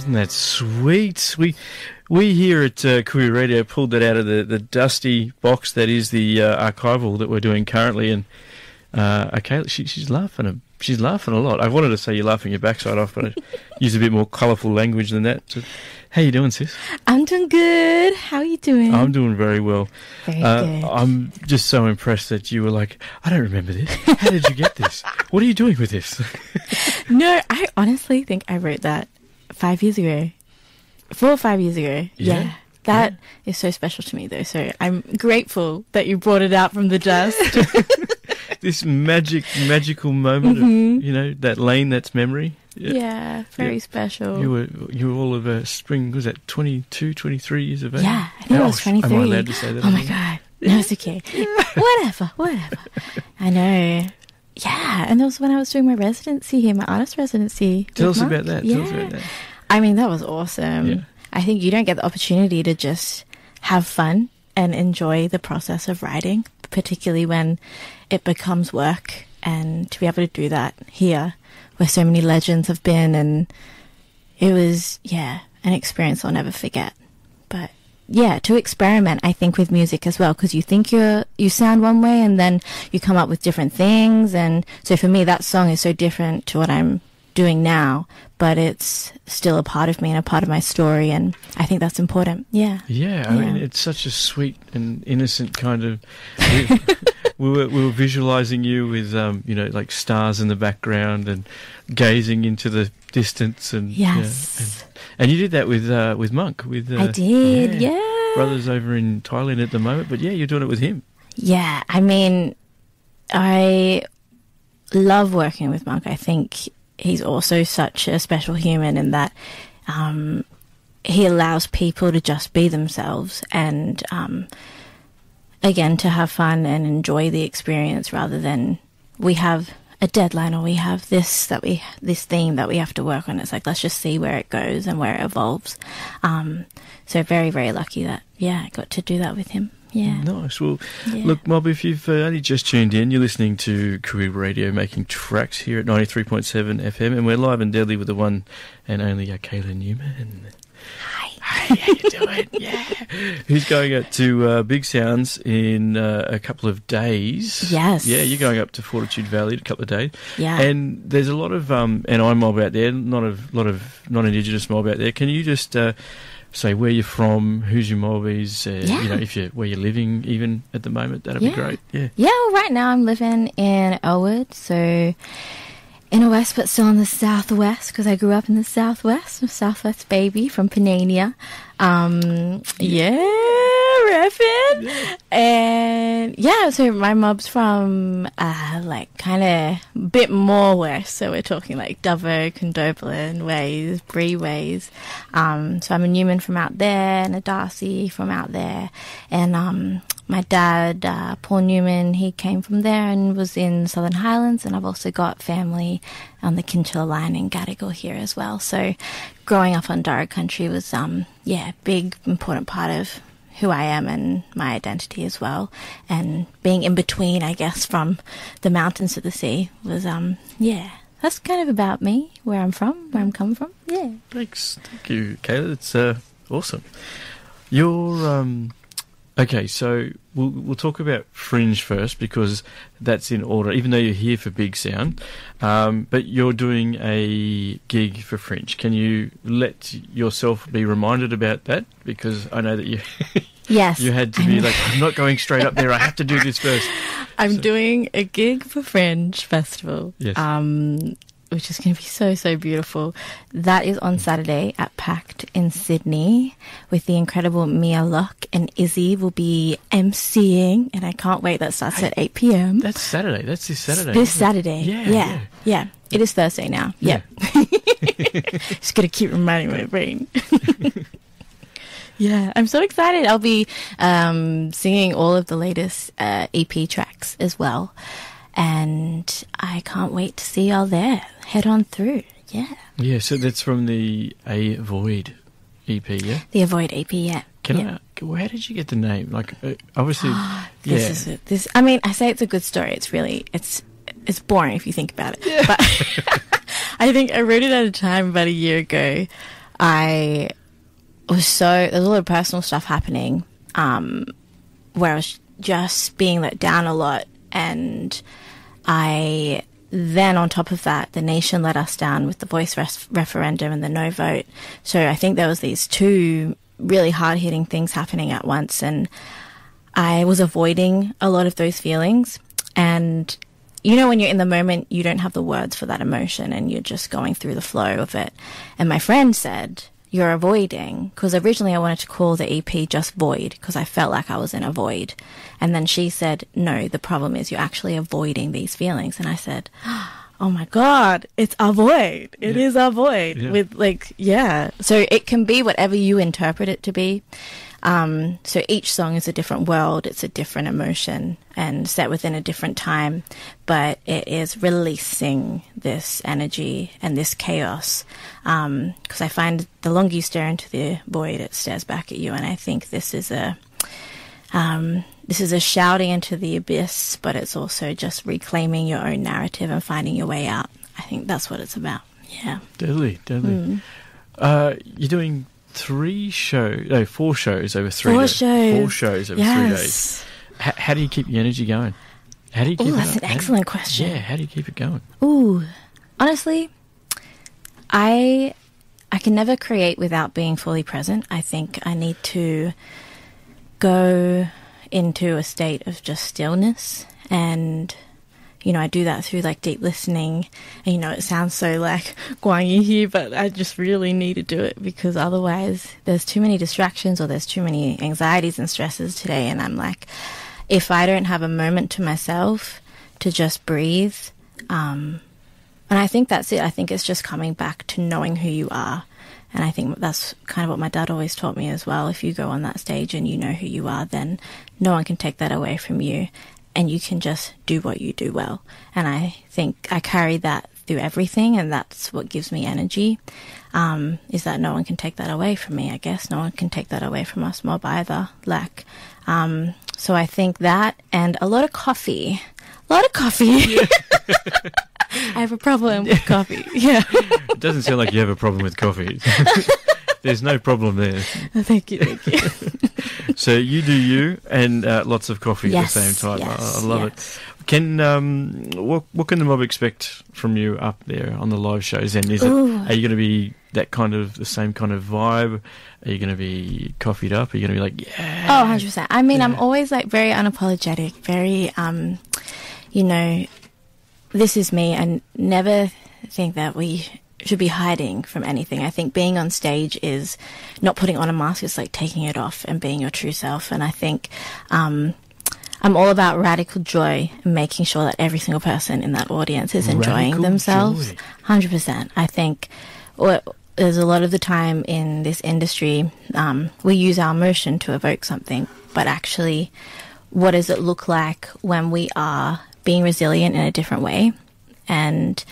Wasn't that sweet? We here at Koori Radio pulled that out of the dusty box that is the archival that we're doing currently, and okay, she's laughing. She's laughing a lot. I wanted to say you're laughing your backside off, but I use a bit more colourful language than that. So, how you doing, sis? I'm doing good. How are you doing? I'm doing very well. Very good. I'm just so impressed that you were like, I don't remember this. How did you get this? What are you doing with this? No, I honestly think I wrote that 5 years ago. 4 or 5 years ago. Yeah. That is so special to me, though. So I'm grateful that you brought it out from the dust. This magical moment of, you know, that lane, that's memory. Yeah, very special. You were all of a spring, was that 22, 23 years of age? Yeah, I think I was 23. Am I allowed to say that? Oh my God. No, it's okay. Whatever. I know. Yeah, and that was when I was doing my residency here, my artist residency. Tell us about that. Yeah. Tell us about that. I mean, that was awesome. Yeah. I think you don't get the opportunity to just have fun and enjoy the process of writing, particularly when it becomes work, and to be able to do that here where so many legends have been, and it was, an experience I'll never forget. But yeah, to experiment, I think, with music as well, because you think you sound one way and then you come up with different things, and so for me that song is so different to what I'm doing now, but it's still a part of me and a part of my story, and I think that's important. I mean, it's such a sweet and innocent kind of we were visualizing you with you know, like stars in the background and gazing into the distance, and and you did that with Monk, with I did brothers over in Thailand at the moment, but you're doing it with him. I mean, I love working with Monk. I think he's also such a special human in that he allows people to just be themselves, and again, to have fun and enjoy the experience rather than we have a deadline or we have this theme that we have to work on. It's like, let's just see where it goes and where it evolves. So very, very lucky that I got to do that with him. Yeah. Nice. Well, look, Mob, if you've only just tuned in, you're listening to Koori Radio, making tracks here at 93.7 FM, and we're live and deadly with the one and only Kayla Newman. Hi, how you doing? Who's going out to Big Sounds in a couple of days. Yes. Yeah, you're going up to Fortitude Valley in a couple of days. Yeah. And there's a lot of NI mob out there, lot of non-Indigenous mob out there. Can you just say where you're from, who's your mobbies, you know, where you're living even at the moment? That'd be great. Yeah. Well, right now I'm living in Elwood, so in the west, but still in the southwest, because I grew up in the southwest. I'm a southwest baby from Panania. Reffin. Yeah. And so my mob's from like kind of a bit more west, so we're talking like Dubbo, Condobolin ways, Bree ways. So I'm a Newman from out there and a Darcy from out there, and my dad, Paul Newman, he came from there and was in Southern Highlands, and I've also got family on the Kinchilla line in Gadigal here as well. So growing up on Darug country was, big, important part of who I am and my identity as well. And being in between, I guess, from the mountains to the sea was, that's kind of about me, where I'm from, where I'm coming from. Yeah. Thanks. Thank you, Kayla. It's awesome. You're... Okay, so we'll talk about Fringe first, because that's in order, even though you're here for Big Sound. But you're doing a gig for Fringe. Can you let yourself be reminded about that? Because I know that you you had to be like, I'm not going straight up there, I have to do this first. I'm doing a gig for Fringe Festival. Yes. Which is going to be so, so beautiful. That is on Saturday at Pact in Sydney with the incredible Mia Locke, and Izzy will be emceeing, and I can't wait. That starts at 8 p.m. That's Saturday. That's this Saturday. This Saturday. Yeah. It is Thursday now. Yeah. Just got to keep reminding my brain. Yeah, I'm so excited. I'll be singing all of the latest EP tracks as well. And I can't wait to see y'all there. Head on through. Yeah, so that's from the Avoid EP, yeah? The Avoid EP, yeah. How did you get the name? Like, obviously, This is it. I mean, I say it's a good story. It's really, it's boring if you think about it. Yeah. But I think I wrote it at a time about a year ago there's a lot of personal stuff happening, where I was just being let down a lot, and then on top of that, the nation let us down with the voice referendum and the no vote. So I think there was these two really hard-hitting things happening at once, and I was avoiding a lot of those feelings. And you know, when you're in the moment, you don't have the words for that emotion, and you're just going through the flow of it. And my friend said, "You're avoiding," because originally I wanted to call the EP just Void, because I felt like I was in a void. And then she said, "No, the problem is you're actually avoiding these feelings." And I said, "Oh my God, it's a void. It is a void." So it can be whatever you interpret it to be. So each song is a different world. It's a different emotion and set within a different time, but it is releasing this energy and this chaos. Because I find the longer you stare into the void, it stares back at you. And I think this is a shouting into the abyss, but it's also just reclaiming your own narrative and finding your way out. I think that's what it's about. Yeah. Deadly. You're doing 4 shows over 3 days. 4 shows over 3 days. How do you keep your energy going? How do you keep it that's up? an excellent question. Yeah, how do you keep it going? Honestly, I can never create without being fully present. I think I need to go into a state of just stillness, and I do that through like deep listening. And it sounds so like Guang Yi here, but I just really need to do it, because otherwise there's too many distractions, or there's too many anxieties and stresses today. And I'm like, if I don't have a moment to myself to just breathe, and I think that's it. I think it's just coming back to knowing who you are. And I think that's kind of what my dad always taught me as well. If you go on that stage and you know who you are, then no one can take that away from you. And you can just do what you do well. And I think I carry that through everything, and that's what gives me energy, is that no one can take that away from me, I guess. No one can take that away from us mob either. So I think that, and a lot of coffee. Yeah. I have a problem with coffee. Yeah. It doesn't sound like you have a problem with coffee. There's no problem there. Thank you. So you do you, and lots of coffee at the same time. Yes, I love it. What can the mob expect from you up there on the live shows? And are you going to be that kind of the same kind of vibe? Are you going to be coffeeed up? Are you going to be like, yeah? Oh, 100%. I mean, I'm always like very unapologetic, very, this is me. I never think that we should be hiding from anything. I think being on stage is not putting on a mask, it's like taking it off and being your true self. And I think I'm all about radical joy and making sure that every single person in that audience is enjoying themselves. 100%. I think there's a lot of the time in this industry, we use our emotion to evoke something, but actually what does it look like when we are being resilient in a different way? And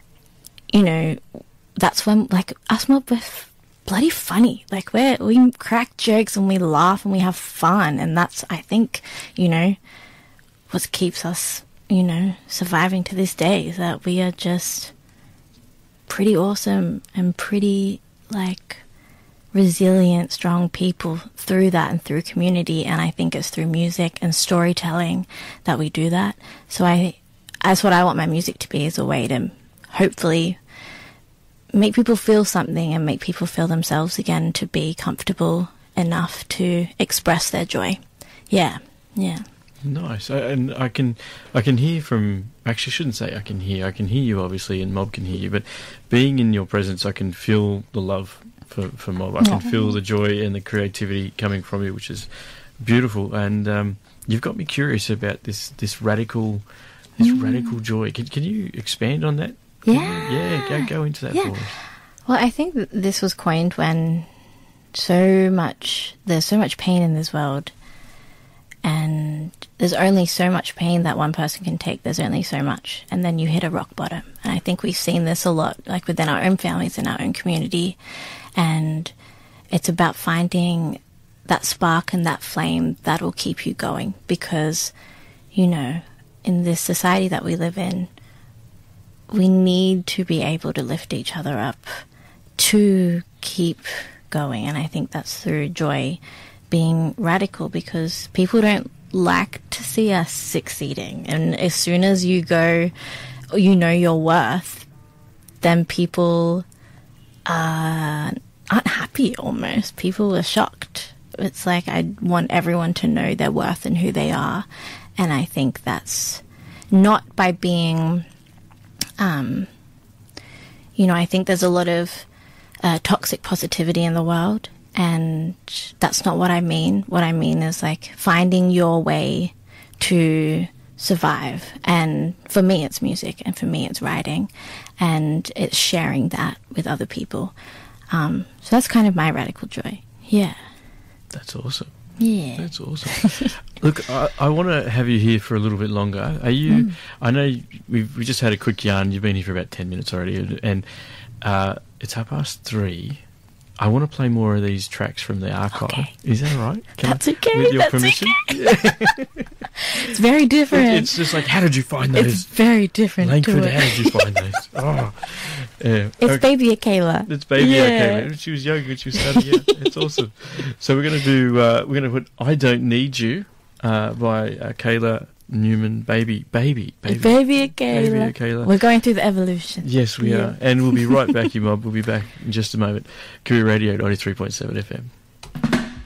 that's when, like, us mob, we're bloody funny. Like, we crack jokes and we laugh and we have fun. And that's, I think, what keeps us, surviving to this day, is that we are just pretty awesome and pretty, like, resilient, strong people through that and through community. And I think it's through music and storytelling that we do that. So that's what I want my music to be, is a way to hopefully make people feel something and make people feel themselves again, to be comfortable enough to express their joy. Yeah. Nice. And I can hear from, actually I shouldn't say I can hear you obviously, and Mob can hear you, but being in your presence I can feel the love for Mob. I can feel the joy and the creativity coming from you, which is beautiful. And you've got me curious about this radical joy. Can you expand on that? Go into that for us. Well, I think this was coined when there's so much pain in this world, and there's only so much pain that one person can take. There's only so much, and then you hit a rock bottom. And I think we've seen this a lot, like within our own families, in our own community, and it's about finding that spark and that flame that will keep you going, because in this society that we live in, we need to be able to lift each other up to keep going. And I think that's through Joy being radical, because people don't like to see us succeeding. And as soon as you go, you know your worth, then people aren't happy almost. People are shocked. It's like I want everyone to know their worth and who they are. And I think that's not by being, I think there's a lot of toxic positivity in the world. And that's not what I mean. What I mean is like finding your way to survive. And for me, it's music, and for me, it's writing, and it's sharing that with other people. So that's kind of my radical joy. Yeah. That's awesome. Yeah. That's awesome. Look, I want to have you here for a little bit longer. Are you? I know we just had a quick yarn. You've been here for about 10 minutes already, and it's 3:30. I want to play more of these tracks from the archive. Okay. Is that all right? That's okay. With your That's permission? okay. It's very different. It's just like, how did you find those? It's very different. Langford, how did you find those? Oh, yeah. It's Baby Akela. It's Baby Yeah. Akela. She was young when she was studying. Yeah, it's awesome. So we're going to do. We're going to put "I Don't Need You" by Akela Newman. Baby Akela. Akela. We're going through the evolution. Yes, we are, and we'll be right back, you mob. We'll be back in just a moment. Career Radio 93.7 FM.